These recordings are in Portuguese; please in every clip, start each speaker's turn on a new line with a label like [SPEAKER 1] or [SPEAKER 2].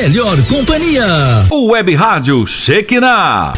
[SPEAKER 1] melhor companhia.
[SPEAKER 2] O Web Rádio Shekinah.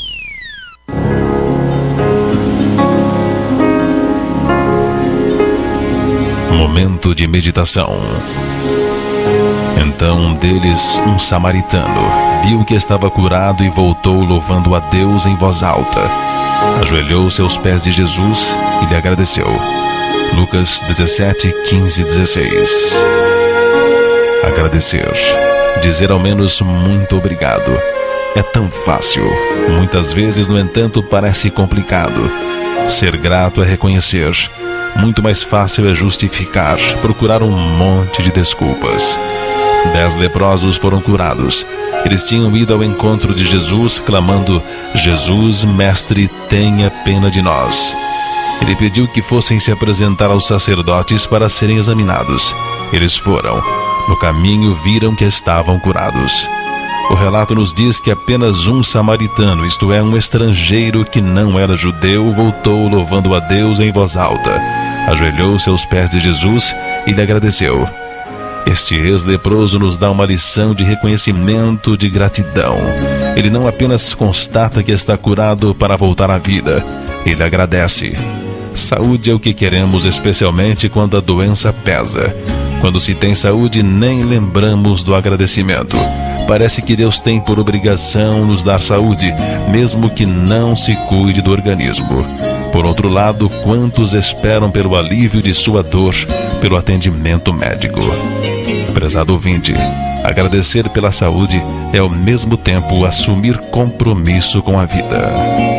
[SPEAKER 2] Momento de meditação. Então um deles, um samaritano, viu que estava curado e voltou louvando a Deus em voz alta. Ajoelhou-se aos pés de Jesus e lhe agradeceu. Lucas 17, 15 e 16. Agradecer. Dizer ao menos muito obrigado. É tão fácil. Muitas vezes, no entanto, parece complicado. Ser grato é reconhecer. Muito mais fácil é justificar, procurar um monte de desculpas. 10 leprosos foram curados. Eles tinham ido ao encontro de Jesus, clamando: Jesus, mestre, tenha pena de nós. Ele pediu que fossem se apresentar aos sacerdotes para serem examinados. Eles foram. No caminho viram que estavam curados. O relato nos diz que apenas um samaritano, isto é, um estrangeiro que não era judeu, voltou louvando a Deus em voz alta. Ajoelhou-se aos pés de Jesus e lhe agradeceu. Este ex-leproso nos dá uma lição de reconhecimento, de gratidão. Ele não apenas constata que está curado para voltar à vida, ele agradece. Saúde é o que queremos, especialmente quando a doença pesa. Quando se tem saúde, nem lembramos do agradecimento. Parece que Deus tem por obrigação nos dar saúde, mesmo que não se cuide do organismo. Por outro lado, quantos esperam pelo alívio de sua dor, pelo atendimento médico? Prezado ouvinte, agradecer pela saúde é ao mesmo tempo assumir compromisso com a vida.